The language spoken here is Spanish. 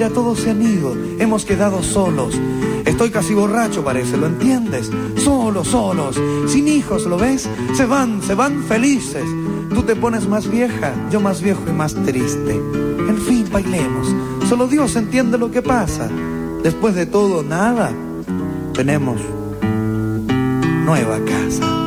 Mira, todos se han ido, hemos quedado solos. Estoy casi borracho, parece, ¿lo entiendes? Solos, sin hijos, ¿lo ves? Se van felices. Tú te pones más vieja, yo más viejo y más triste. En fin, bailemos. Solo Dios entiende lo que pasa. Después de todo, nada. Tenemos nueva casa.